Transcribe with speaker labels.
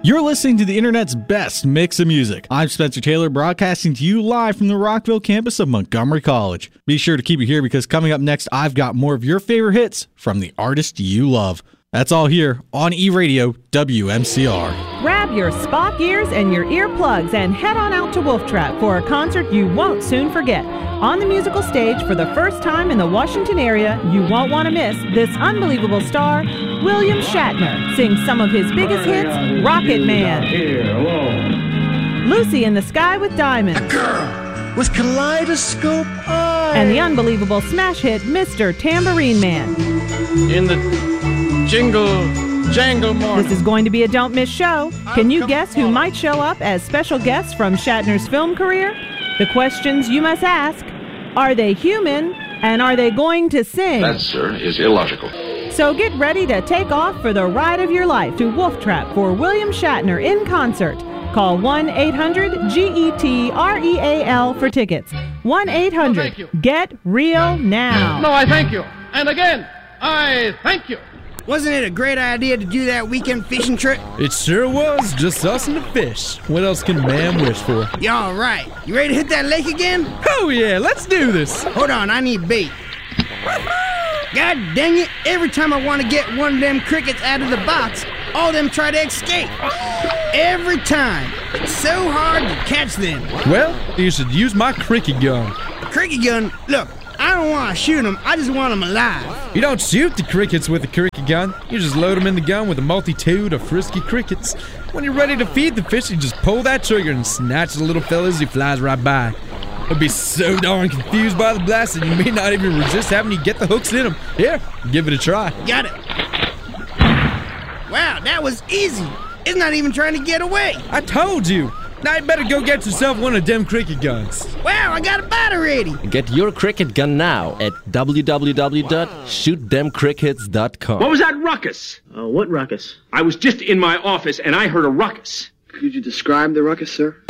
Speaker 1: You're listening to the internet's best mix of music. I'm Spencer Taylor, broadcasting to you live from the Rockville campus of Montgomery College. Be sure to keep it here because coming up next, I've got more of your favorite hits from the artist you love. That's all here on E-Radio WMCR.
Speaker 2: Grab your Spock ears and your earplugs and head on out to Wolf Trap for a concert you won't soon forget. On the musical stage for the first time in the Washington area, you won't want to miss this unbelievable star, William Shatner, sings some of his biggest hits, Rocket Man, Lucy in the Sky with Diamonds,
Speaker 3: A girl with kaleidoscope eyes,
Speaker 2: and the unbelievable smash hit, Mr. Tambourine Man.
Speaker 4: In the jangle morning.
Speaker 2: This is going to be a don't miss show. Can you guess who might show up as special guests from Shatner's film career? The questions you must ask: are they human, and are they going to sing?
Speaker 5: That, sir, is illogical.
Speaker 2: So get ready to take off for the ride of your life to Wolf Trap for William Shatner in concert. Call 1-800-GETREAL for tickets. 1-800-GET-REAL now.
Speaker 4: No, I thank you. And again, I thank you.
Speaker 6: Wasn't it a great idea to do that weekend fishing trip?
Speaker 7: It sure was. Just us and the fish. What else can man wish for?
Speaker 6: Y'all right. You ready to hit that lake again?
Speaker 7: Oh yeah, let's do this.
Speaker 6: Hold on, I need bait. God dang it, every time I want to get one of them crickets out of the box, all of them try to escape. Every time. It's so hard to catch them.
Speaker 7: Well, you should use my cricket gun.
Speaker 6: Cricket gun? Look, I don't want to shoot them, I just want them alive.
Speaker 7: You don't shoot the crickets with a cricket gun. You just load them in the gun with a multitude of frisky crickets. When you're ready to feed the fish, you just pull that trigger and snatch the little fella as he flies right by. He'll be so darn confused by the blast that you may not even resist having you get the hooks in him. Here, give it a try.
Speaker 6: Got it. Wow, that was easy. It's not even trying to get away.
Speaker 7: I told you. Now you better go get yourself one of them cricket guns.
Speaker 6: Wow, I got a battery ready.
Speaker 8: Get your cricket gun now at www.shootthemcrickets.com.
Speaker 9: What was that ruckus?
Speaker 10: What ruckus?
Speaker 9: I was just in my office and I heard a ruckus.
Speaker 10: Could you describe the ruckus, sir?